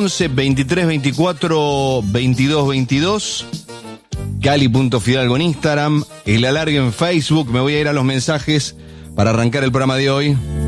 11 23 24 22 22. Cali.Fidalgo en Instagram. El Alargue en Facebook. Me voy a ir a los mensajes para arrancar el programa de hoy.